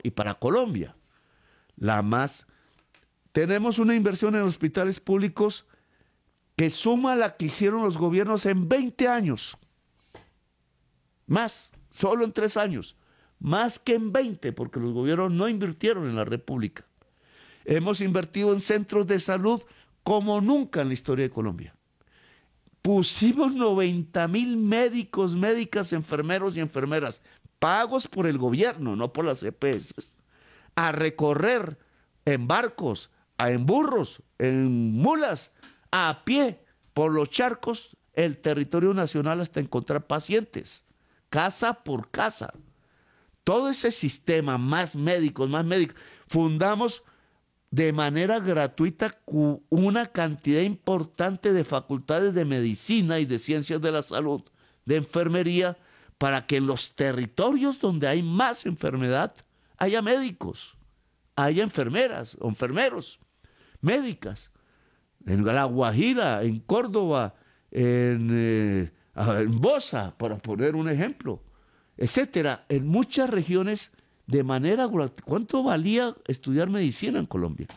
y para Colombia. La más. Tenemos una inversión en hospitales públicos que suma la que hicieron los gobiernos en 20 años. Más, solo en 3 años. Más que en 20, porque los gobiernos no invirtieron en la República. Hemos invertido en centros de salud como nunca en la historia de Colombia. Pusimos 90,000 médicos, médicas, enfermeros y enfermeras, pagos por el gobierno, no por las EPS, a recorrer en barcos, en burros, en mulas, a pie, por los charcos, el territorio nacional hasta encontrar pacientes, casa por casa. Todo ese sistema, más médicos, fundamos de manera gratuita una cantidad importante de facultades de medicina y de ciencias de la salud, de enfermería, para que en los territorios donde hay más enfermedad haya médicos, haya enfermeras o enfermeros, médicas. En La Guajira, en Córdoba, en Bosa, para poner un ejemplo, etcétera, en muchas regiones de manera gratuita. ¿Cuánto valía estudiar medicina en Colombia?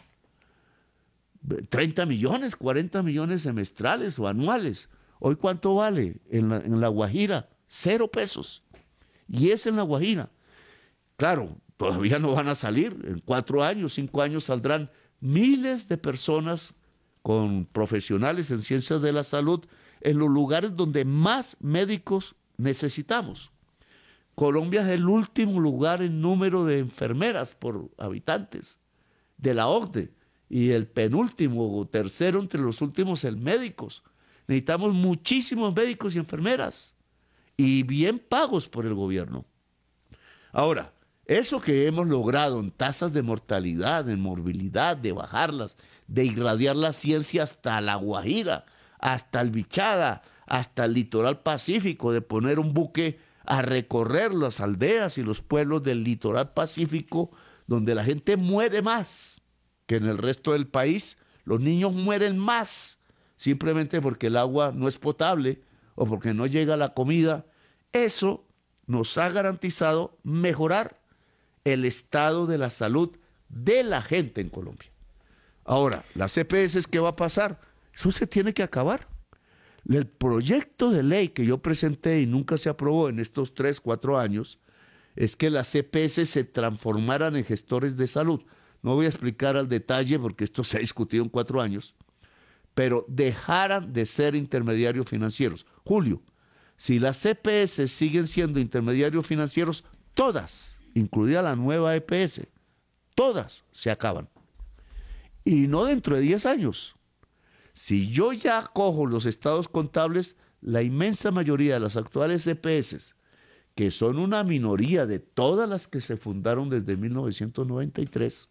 30 millones, 40 millones semestrales o anuales. Hoy, ¿cuánto vale en La Guajira? 0 pesos. Y es en La Guajira. Claro, todavía no van a salir. En 4 años, 5 años saldrán miles de personas con profesionales en ciencias de la salud en los lugares donde más médicos necesitamos. Colombia es el último lugar en número de enfermeras por habitantes de la OCDE y el penúltimo o tercero entre los últimos en médicos. Necesitamos muchísimos médicos y enfermeras y bien pagos por el gobierno. Ahora, eso que hemos logrado en tasas de mortalidad, en morbilidad, de bajarlas, de irradiar la ciencia hasta La Guajira, hasta el Bichada, hasta el litoral pacífico, de poner un buque a recorrer las aldeas y los pueblos del litoral pacífico, donde la gente muere más que en el resto del país. Los niños mueren más, simplemente porque el agua no es potable o porque no llega la comida. Eso nos ha garantizado mejorar el estado de la salud de la gente en Colombia. Ahora, las EPS, ¿qué va a pasar? Eso se tiene que acabar. El proyecto de ley que yo presenté y nunca se aprobó en estos 3, 4 años es que las EPS se transformaran en gestores de salud. No voy a explicar al detalle porque esto se ha discutido en 4 años, pero dejaran de ser intermediarios financieros. Julio, si las EPS siguen siendo intermediarios financieros, todas, incluida la nueva EPS, todas se acaban. Y no dentro de 10 años. Si yo ya cojo los estados contables, la inmensa mayoría de las actuales EPS, que son una minoría de todas las que se fundaron desde 1993,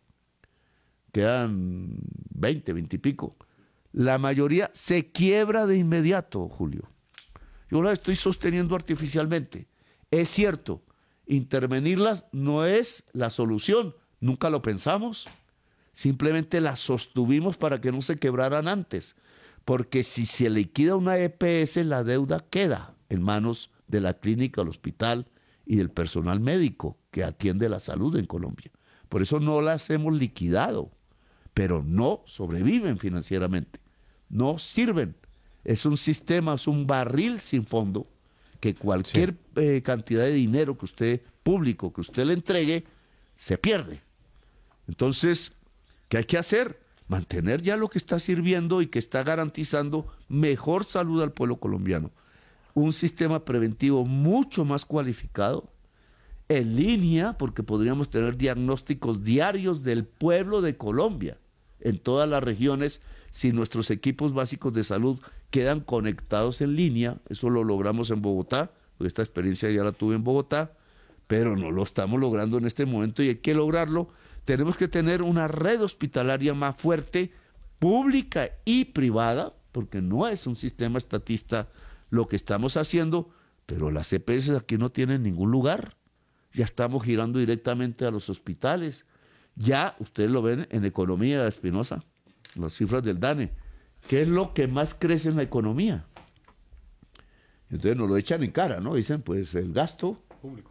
quedan 20 y pico, la mayoría se quiebra de inmediato, Julio. Yo la estoy sosteniendo artificialmente. Es cierto, intervenirlas no es la solución, nunca lo pensamos. Simplemente las sostuvimos para que no se quebraran antes, porque si se liquida una EPS, la deuda queda en manos de la clínica, el hospital y del personal médico que atiende la salud en Colombia. Por eso no las hemos liquidado, pero no sobreviven financieramente, no sirven. Es un sistema, es un barril sin fondo que cualquier cantidad de dinero que usted, público, que usted le entregue, se pierde. Entonces, ¿qué hay que hacer? Mantener ya lo que está sirviendo y que está garantizando mejor salud al pueblo colombiano. Un sistema preventivo mucho más cualificado, en línea, porque podríamos tener diagnósticos diarios del pueblo de Colombia en todas las regiones si nuestros equipos básicos de salud quedan conectados en línea. Eso lo logramos en Bogotá, porque esta experiencia ya la tuve en Bogotá, pero no lo estamos logrando en este momento y hay que lograrlo. Tenemos que tener una red hospitalaria más fuerte, pública y privada, porque no es un sistema estatista lo que estamos haciendo, pero las EPS aquí no tienen ningún lugar. Ya estamos girando directamente a los hospitales. Ya, ustedes lo ven en economía, Espinosa, las cifras del DANE. ¿Qué es lo que más crece en la economía? Entonces nos lo echan en cara, ¿no? Dicen, pues el gasto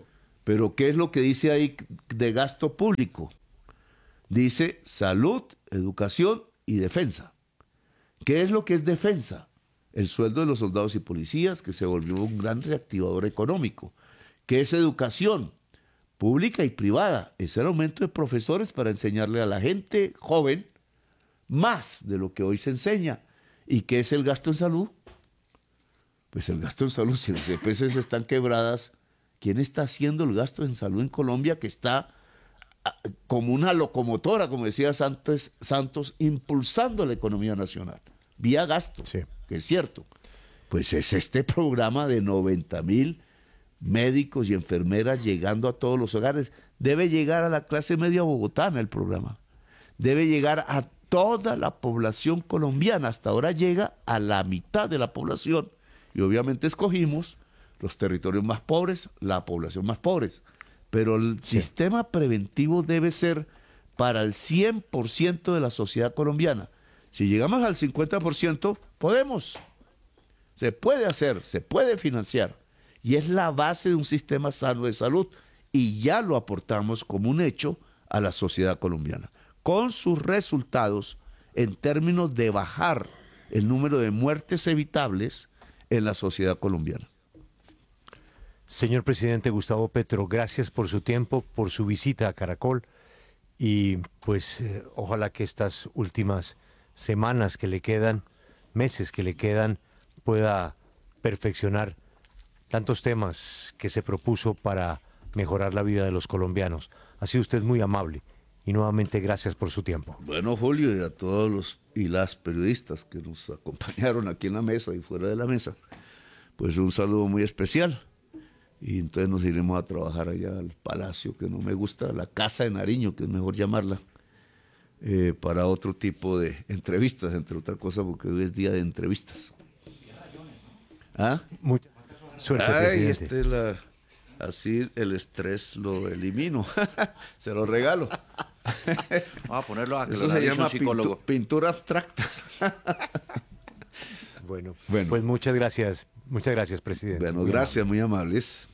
Pero ¿qué es lo que dice ahí de gasto público? Dice salud, educación y defensa. ¿Qué es lo que es defensa? El sueldo de los soldados y policías, que se volvió un gran reactivador económico. ¿Qué es educación? Pública y privada. Es el aumento de profesores para enseñarle a la gente joven más de lo que hoy se enseña. ¿Y qué es el gasto en salud? Pues el gasto en salud, si las EPS están quebradas, ¿quién está haciendo el gasto en salud en Colombia que está como una locomotora, como decía Santos, impulsando la economía nacional, vía gasto, sí, que es cierto? Pues es este programa de 90,000 médicos y enfermeras llegando a todos los hogares. Debe llegar a la clase media bogotana el programa. Debe llegar a toda la población colombiana. Hasta ahora llega a la mitad de la población. Y obviamente escogimos los territorios más pobres, la población más pobre. Pero el sistema preventivo debe ser para el 100% de la sociedad colombiana. Si llegamos al 50%, podemos. Se puede hacer, se puede financiar. Y es la base de un sistema sano de salud. Y ya lo aportamos como un hecho a la sociedad colombiana, con sus resultados en términos de bajar el número de muertes evitables en la sociedad colombiana. Señor presidente Gustavo Petro, gracias por su tiempo, por su visita a Caracol y pues ojalá que estas últimas semanas que le quedan, meses que le quedan, pueda perfeccionar tantos temas que se propuso para mejorar la vida de los colombianos. Ha sido usted muy amable y nuevamente gracias por su tiempo. Bueno, Julio, y a todos los y las periodistas que nos acompañaron aquí en la mesa y fuera de la mesa, pues un saludo muy especial. Y entonces nos iremos a trabajar allá al Palacio, que no me gusta, la Casa de Nariño, que es mejor llamarla, para otro tipo de entrevistas, entre otras cosas, porque hoy es día de entrevistas. ¿Ah? Mucha suerte, presidente. Así el estrés lo elimino, se lo regalo. Vamos a ponerlo a que eso lo se llama psicólogo. Pintura abstracta. Bueno, pues muchas gracias, presidente. Bueno, gracias, muy amables.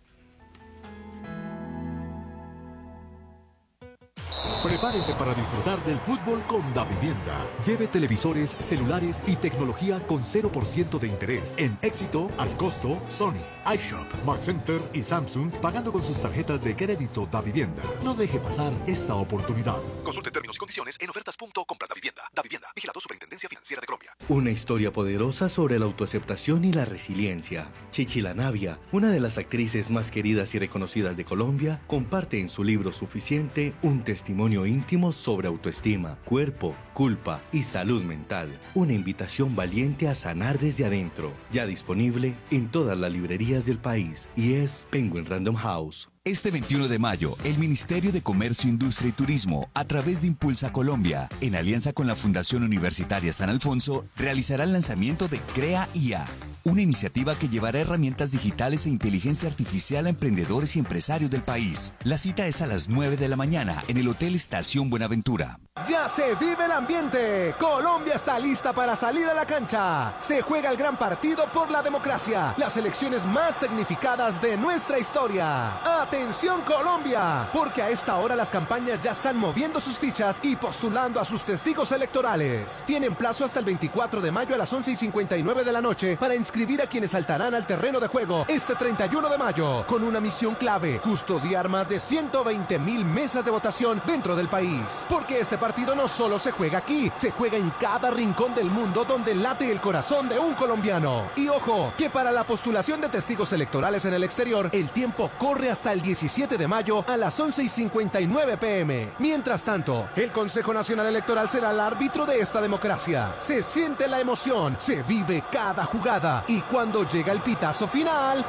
Prepárese para disfrutar del fútbol con Davivienda. Lleve televisores, celulares y tecnología con 0% de interés. En Éxito, al costo, Sony, iShop, Mark Center y Samsung, pagando con sus tarjetas de crédito Davivienda. No deje pasar esta oportunidad. Consulte términos y condiciones en ofertas.compras-davivienda. Davivienda, vigilado Superintendencia Financiera de Colombia. Una historia poderosa sobre la autoaceptación y la resiliencia. Chichi La Navia, una de las actrices más queridas y reconocidas de Colombia, comparte en su libro Suficiente un testimonio íntimo sobre autoestima, cuerpo, culpa y salud mental. Una invitación valiente a sanar desde adentro. Ya disponible en todas las librerías del país y es Penguin Random House. Este 21 de mayo, el Ministerio de Comercio, Industria y Turismo, a través de Impulsa Colombia, en alianza con la Fundación Universitaria San Alfonso, realizará el lanzamiento de Crea IA, una iniciativa que llevará herramientas digitales e inteligencia artificial a emprendedores y empresarios del país. La cita es a las 9 de la mañana en el Hotel Estación Buenaventura. Ya se vive el ambiente. Colombia está lista para salir a la cancha. Se juega el gran partido por la democracia. Las elecciones más tecnificadas de nuestra historia. ¡Atención Colombia! Porque a esta hora las campañas ya están moviendo sus fichas y postulando a sus testigos electorales. Tienen plazo hasta el 24 de mayo a las 11:59 de la noche para inscribir a quienes saltarán al terreno de juego este 31 de mayo con una misión clave: custodiar más de 120,000 mesas de votación dentro del país. Porque este partido no solo se juega aquí, se juega en cada rincón del mundo donde late el corazón de un colombiano. Y ojo, que para la postulación de testigos electorales en el exterior, el tiempo corre hasta el 17 de mayo a las 11:59 p.m. Mientras tanto, el Consejo Nacional Electoral será el árbitro de esta democracia. Se siente la emoción, se vive cada jugada y cuando llega el pitazo final,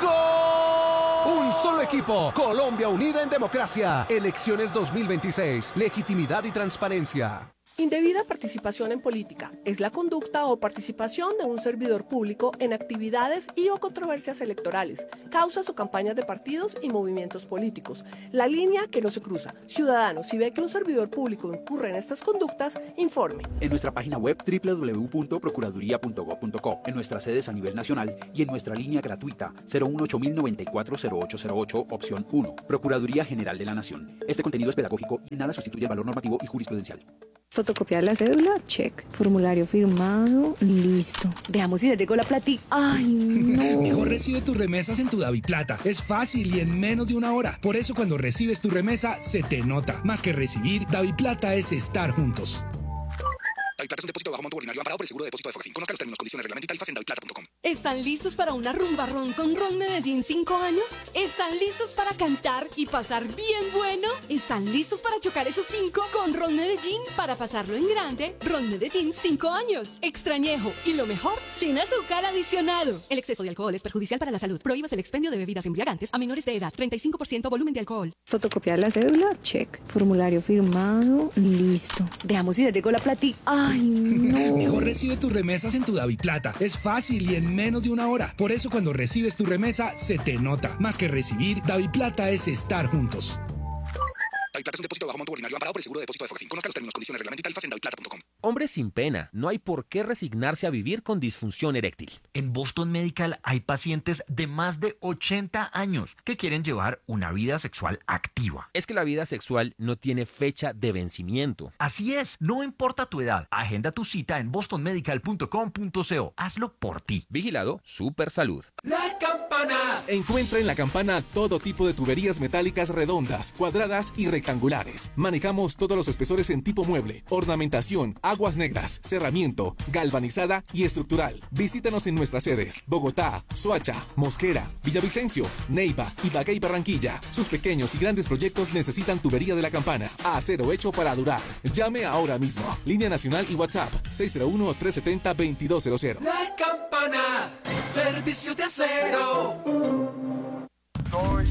¡gol! Un solo equipo, Colombia unida en democracia. Elecciones 2026, legitimidad y transparencia. Indebida participación en política es la conducta o participación de un servidor público en actividades y o controversias electorales, causas o campañas de partidos y movimientos políticos. La línea que no se cruza. Ciudadano, si ve que un servidor público incurre en estas conductas, informe. En nuestra página web www.procuraduría.gov.co, en nuestras sedes a nivel nacional y en nuestra línea gratuita 018-094-0808, opción 1. Procuraduría General de la Nación. Este contenido es pedagógico y nada sustituye el valor normativo y jurisprudencial. Fotocopiar la cédula, check. Formulario firmado, listo. Veamos si ya llegó la platica. ¡Ay, no! Mejor recibe tus remesas en tu DaviPlata. Es fácil y en menos de una hora. Por eso cuando recibes tu remesa, se te nota. Más que recibir, DaviPlata es estar juntos. DaviPlata es un depósito bajo monto ordinario amparado por el seguro de depósito de Fogafín. Conozca los términos, condiciones, reglamento y tarifas en daviplata.com. ¿Están listos para una rumba ron con Ron Medellín 5 años? ¿Están listos para cantar y pasar bien bueno? ¿Están listos para chocar esos 5 con Ron Medellín? Para pasarlo en grande, Ron Medellín 5 años. Extrañejo y lo mejor, sin azúcar adicionado. El exceso de alcohol es perjudicial para la salud. Prohíbas el expendio de bebidas embriagantes a menores de edad. 35% volumen de alcohol. Fotocopiar la cédula, check. Formulario firmado, listo. Veamos si ya llegó la platica. ¡Ay, no! Mejor recibe tus remesas en tu DaviPlata. Es fácil y en menos de una hora. Por eso cuando recibes tu remesa, se te nota. Más que recibir, DaviPlata es estar juntos. DaviPlata es un depósito bajo monto ordinario amparado por el seguro de depósito de Fogafín. Conozca los términos, condiciones, reglamento y tarifas en daviplata.com. Hombres sin pena, no hay por qué resignarse a vivir con disfunción eréctil. En Boston Medical hay pacientes de más de 80 años que quieren llevar una vida sexual activa. Es que la vida sexual no tiene fecha de vencimiento. Así es, no importa tu edad. Agenda tu cita en bostonmedical.com.co. Hazlo por ti. Vigilado Supersalud. La Campana. Encuentra en La Campana todo tipo de tuberías metálicas redondas, cuadradas y rectangulares. Manejamos todos los espesores en tipo mueble, ornamentación, aguas negras, cerramiento, galvanizada y estructural. Visítanos en nuestras sedes: Bogotá, Soacha, Mosquera, Villavicencio, Neiva, Ibagué y Barranquilla. Sus pequeños y grandes proyectos necesitan tubería de La Campana. Acero hecho para durar. Llame ahora mismo. Línea nacional y WhatsApp 601-370-2200. La Campana, servicio de acero.